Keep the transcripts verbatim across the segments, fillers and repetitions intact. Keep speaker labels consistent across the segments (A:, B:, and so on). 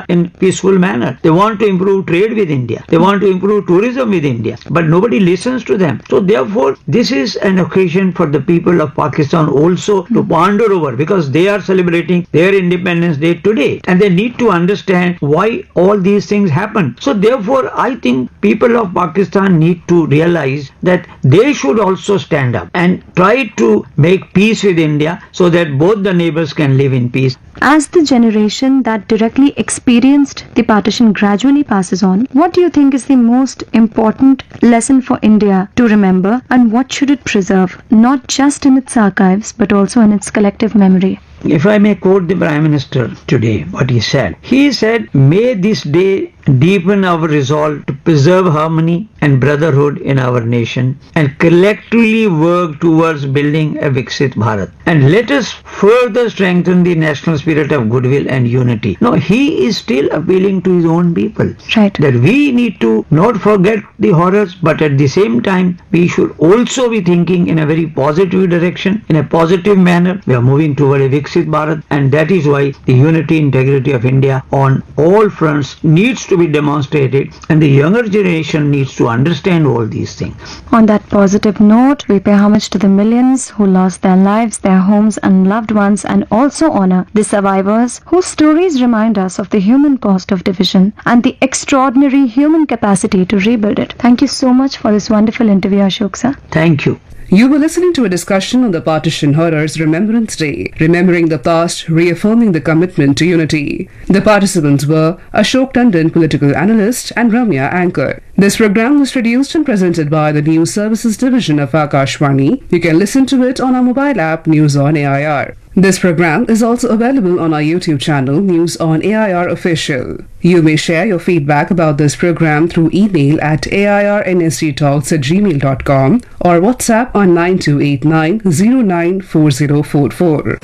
A: in peaceful manner. They want to improve trade with India. They want to improve tourism with India. But nobody listens to them. So therefore, this is an occasion for the people of Pakistan also to ponder over, because they are celebrating their Independence Day today. And they need to understand why all these things happen. So therefore, I think people of Pakistan need to realize that they should also stand up and try to make peace with India so that both the neighbors can live in peace.
B: As the generation that directly experienced the partition gradually passes on, what do you think is the most important lesson for India to remember, and what should it preserve, not just in its archives but also in its collective memory?
A: If I may quote the Prime Minister today, what he said. He said, "May this day deepen our resolve to preserve harmony and brotherhood in our nation and collectively work towards building a Viksit Bharat. And let us further strengthen the national spirit of goodwill and unity." No, he is still appealing to his own people.
B: Right.
A: That we need to not forget the horrors, but at the same time, we should also be thinking in a very positive direction, in a positive manner. We are moving toward a Viksit Bharat, and that is why the unity, integrity of India on all fronts needs to be demonstrated, and the younger generation needs to understand all these things.
B: On that positive note, we pay homage to the millions who lost their lives, their homes and loved ones, and also honor the survivors whose stories remind us of the human cost of division and the extraordinary human capacity to rebuild it. Thank you so much for this wonderful interview, Ashok sir.
A: Thank you.
C: You were listening to a discussion on the Partition Horrors Remembrance Day, remembering the past, reaffirming the commitment to unity. The participants were Ashok Tandon, political analyst, and Ramya, anchor. This program was produced and presented by the News Services Division of Akashvani. You can listen to it on our mobile app, News on A I R. This program is also available on our YouTube channel, News on A I R Official. You may share your feedback about this program through email at airnsdtalks at gmail dot com or WhatsApp on nine two eight nine zero nine four zero four four.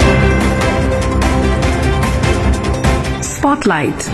C: Spotlight.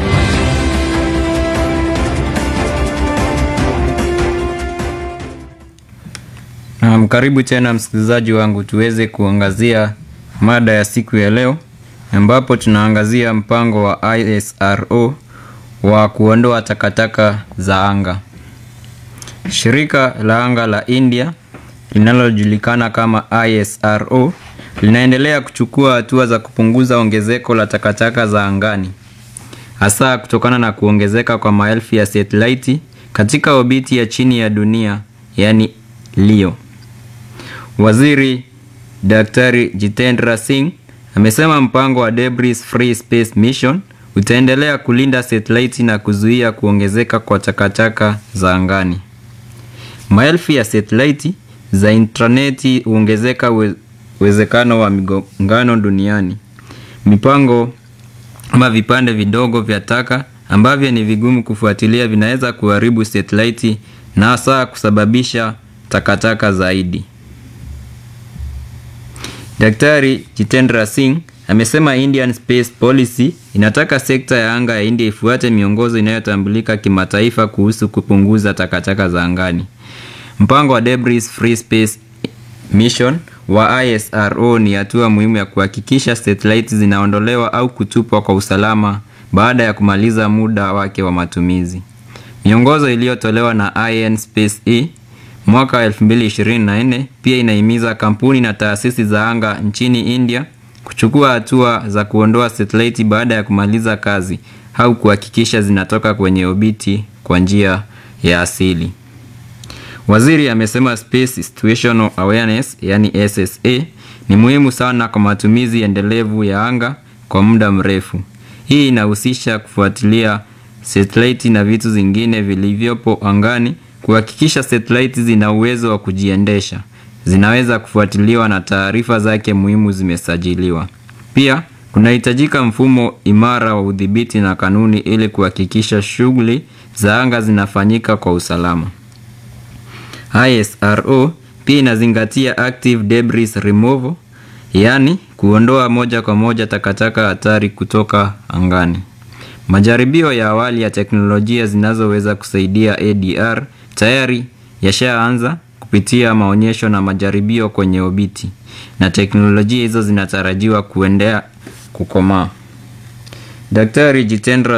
D: Um, karibu tena msikilizaji wangu, tuweze kuangazia mada ya siku ya leo, ambapo tunaangazia mpango wa I S R O wa kuondoa takataka za anga. Shirika la anga la India linalojulikana kama I S R O linaendelea kuchukua hatua za kupunguza ongezeko la takataka za angani, hasa kutokana na kuongezeka kwa maelfu ya satellite katika obiti ya chini ya dunia, yani Leo. Waziri Daktari Jitendra Singh amesema mpango wa Debris Free Space Mission utaendelea kulinda satellite na kuzuia kuongezeka kwa takataka za angani. Maelfu ya satellite za intraneti huongezeka we, uwezekano wa migongano duniani. Mipango ama vipande vidogo vya taka ambavyo ni vigumu kufuatilia vinaweza kuharibu satellite na hasa kusababisha takataka zaidi. Daktari Jitendra Singh amesema Indian Space Policy inataka sekta ya anga ya India ifuate miongozo inayotambulika kimataifa kuhusu kupunguza takataka za angani. Mpango wa Debris Free Space Mission wa I S R O ni hatua muhimu ya kuhakikisha satellite zinaondolewa au kutupwa kwa usalama baada ya kumaliza muda wake wa matumizi. Miongozo iliyotolewa na I N Space E mwaka elfu mbili ishirini na nne pia inahimiza kampuni na taasisi za anga nchini India kuchukua hatua za kuondoa satellite baada ya kumaliza kazi au kuhakikisha zinatoka kwenye obiti kwa njia ya asili. Waziri amesema Space Situational Awareness, yani S S A, ni muhimu sana kwa matumizi endelevu ya anga kwa muda mrefu. Hii inahusisha kufuatilia satellite na vitu zingine vilivyopo angani, kuhakikisha satellite zina uwezo wa kujiendesha, zinaweza kufuatiliwa na taarifa zake muhimu zimesajiliwa. Pia kunahitajika mfumo imara wa udhibiti na kanuni ili kuhakikisha shughuli za anga zinafanyika kwa usalama. I S R O pia inazingatia active debris removal, yani kuondoa moja kwa moja takataka hatari kutoka angani. Majaribio ya awali ya teknolojia zinazoweza kusaidia A D R tayari yashaanza kupitia maonyesho na majaribio kwenye obiti, na teknolojia hizo zinatarajiwa kuendelea kukomaa. Daktari Jitendra